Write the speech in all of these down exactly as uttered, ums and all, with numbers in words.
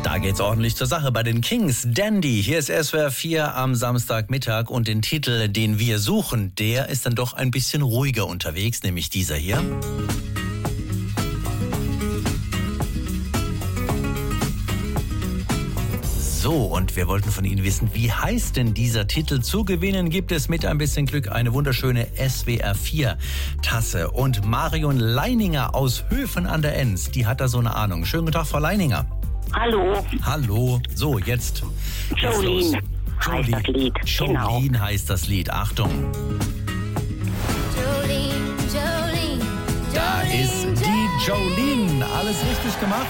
Da geht's ordentlich zur Sache bei den Kings. Dandy, hier ist S W R vier am Samstagmittag und den Titel, den wir suchen, der ist dann doch ein bisschen ruhiger unterwegs, nämlich dieser hier. So, und wir wollten von Ihnen wissen, wie heißt denn dieser Titel? Zu gewinnen gibt es mit ein bisschen Glück eine wunderschöne S W R vier Tasse. Und Marion Leininger aus Höfen an der Enns, die hat da so eine Ahnung. Schönen guten Tag, Frau Leininger. Hallo. Hallo. So, jetzt. Jolene heißt das Lied. Jolene Genau. heißt das Lied. Achtung. Jolene, Jolene, Da ist die Jolene. Alles richtig gemacht.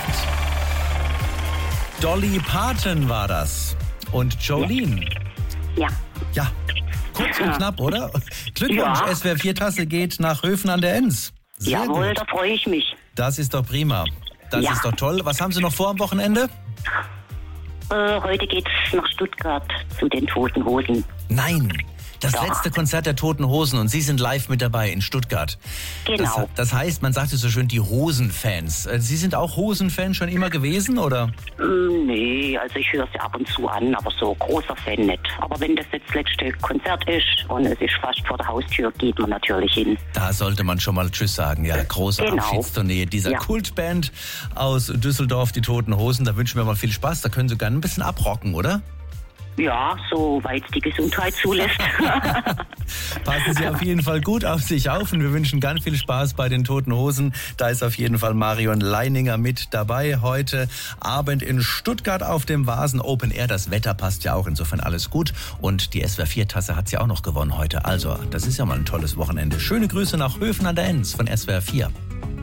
Dolly Parton war das. Und Jolene. Ja. Ja, kurz und Ja. knapp, oder? Glückwunsch, Ja. S W R vier Tasse geht nach Höfen an der Enns. Sehr Jawohl, gut. da freue ich mich. Das ist doch prima. Das Ja. ist doch toll. Was haben Sie noch vor am Wochenende? Äh, heute geht's nach Stuttgart zu den Toten Hosen. Nein, das Doch. letzte Konzert der Toten Hosen und Sie sind live mit dabei in Stuttgart. Genau. Das, das heißt, man sagt es so schön, die Hosenfans. Äh, Sie sind auch Hosenfans schon immer gewesen, oder? Mm, nee, also ich höre sie ab und zu an, aber so großer Fan nicht. Aber wenn das jetzt das letzte Konzert ist und es ist fast vor der Haustür, geht man natürlich hin. Da sollte man schon mal Tschüss sagen. Ja, große Genau. Abschiedstournee dieser Ja. Kultband aus Düsseldorf, die Toten Hosen. Da wünschen wir mal viel Spaß. Da können Sie gerne ein bisschen abrocken, oder? Ja, soweit die Gesundheit zulässt. Passen Sie auf jeden Fall gut auf sich auf und wir wünschen ganz viel Spaß bei den Toten Hosen. Da ist auf jeden Fall Marion Leininger mit dabei. Heute Abend in Stuttgart auf dem Vasen Open Air. Das Wetter passt ja auch, insofern alles gut. Und die S W R vier Tasse hat sie auch noch gewonnen heute. Also, das ist ja mal ein tolles Wochenende. Schöne Grüße nach Höfen an der Enns von S W R vier.